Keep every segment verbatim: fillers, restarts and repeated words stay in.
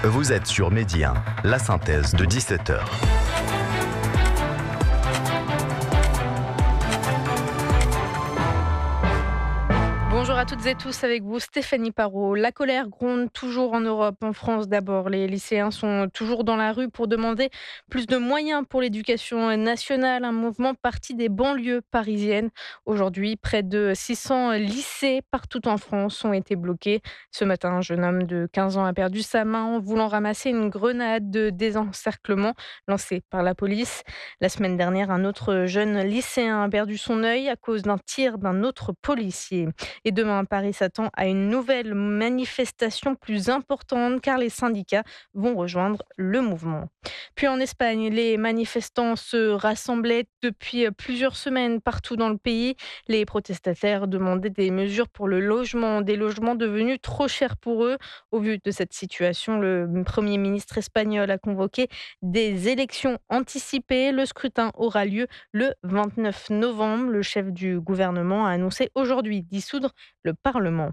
Vous êtes sur Midi un, la synthèse de dix-sept heures. Bonjour à toutes et tous, avec vous Stéphanie Parot. La colère gronde toujours en Europe, en France d'abord. Les lycéens sont toujours dans la rue pour demander plus de moyens pour l'éducation nationale, un mouvement parti des banlieues parisiennes. Aujourd'hui, près de six cents lycées partout en France ont été bloqués. Ce matin, un jeune homme de quinze ans a perdu sa main en voulant ramasser une grenade de désencerclement lancée par la police. La semaine dernière, un autre jeune lycéen a perdu son œil à cause d'un tir d'un autre policier. Et demain, Paris s'attend à une nouvelle manifestation plus importante car les syndicats vont rejoindre le mouvement. Puis en Espagne, les manifestants se rassemblaient depuis plusieurs semaines partout dans le pays. Les protestataires demandaient des mesures pour le logement, des logements devenus trop chers pour eux. Au vu de cette situation, le Premier ministre espagnol a convoqué des élections anticipées. Le scrutin aura lieu le vingt-neuf novembre. Le chef du gouvernement a annoncé aujourd'hui dissoudre le Parlement.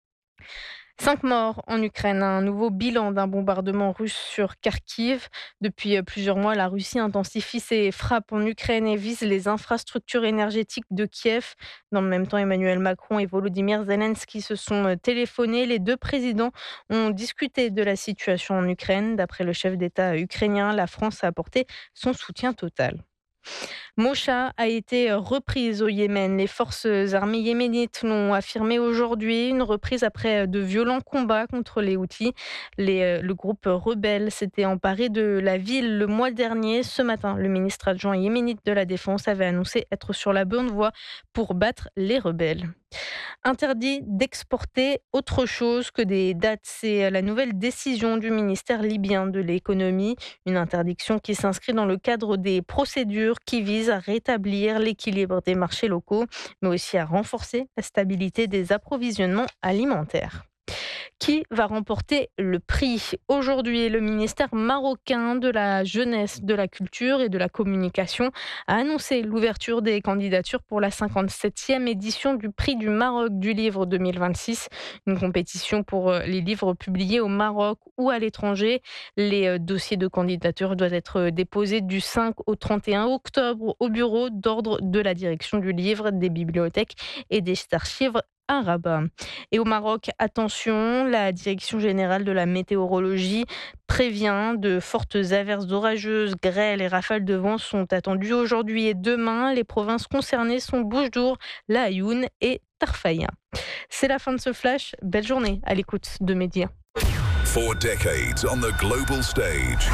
Cinq morts en Ukraine, un nouveau bilan d'un bombardement russe sur Kharkiv. Depuis plusieurs mois, la Russie intensifie ses frappes en Ukraine et vise les infrastructures énergétiques de Kiev. Dans le même temps, Emmanuel Macron et Volodymyr Zelensky se sont téléphonés. Les deux présidents ont discuté de la situation en Ukraine. D'après le chef d'État ukrainien, la France a apporté son soutien total. Mocha a été reprise au Yémen. Les forces armées yéménites l'ont affirmé aujourd'hui. Une reprise après de violents combats contre les Houthis. Les, le groupe rebelle s'était emparé de la ville le mois dernier. Ce matin, le ministre adjoint yéménite de la Défense avait annoncé être sur la bonne voie pour battre les rebelles. Interdit d'exporter autre chose que des dattes. C'est la nouvelle décision du ministère libyen de l'économie. Une interdiction qui s'inscrit dans le cadre des procédures qui visent à rétablir l'équilibre des marchés locaux, mais aussi à renforcer la stabilité des approvisionnements alimentaires. Qui va remporter le prix ? Aujourd'hui, le ministère marocain de la Jeunesse, de la Culture et de la Communication a annoncé l'ouverture des candidatures pour la cinquante-septième édition du Prix du Maroc du livre deux mille vingt-six, une compétition pour les livres publiés au Maroc ou à l'étranger. Les dossiers de candidature doivent être déposés du cinq au trente et un octobre au bureau d'ordre de la direction du livre, des bibliothèques et des archives à Rabat. Et au Maroc, attention, la Direction générale de la météorologie prévient de fortes averses orageuses, grêles et rafales de vent sont attendues aujourd'hui et demain. Les provinces concernées sont Boujdour, La Aïoun et Tarfaya. C'est la fin de ce flash. Belle journée à l'écoute de Midi un. Four decades on the global stage.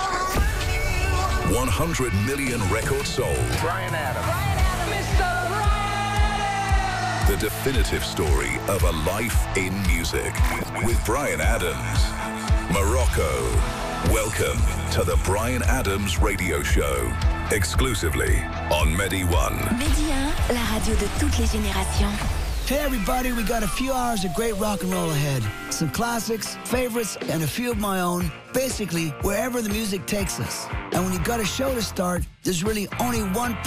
one hundred million records sold. Bryan Adams. The definitive story of a life in music with Bryan Adams. Morocco. Welcome to the Bryan Adams Radio Show. Exclusively on Medi one. Medi un, la radio de toutes les générations. Hey everybody, we got a few hours of great rock and roll ahead. Some classics, favorites, and a few of my own. Basically, wherever the music takes us. And when you got a show to start, there's really only one